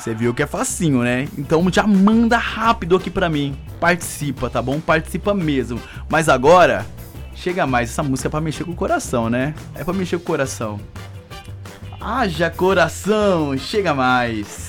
Você viu que é facinho, né? Então já manda rápido aqui pra mim. Participa, tá bom? Participa mesmo. Mas agora, chega mais. Essa música é pra mexer com o coração, né? É pra mexer com o coração. Haja coração, chega mais.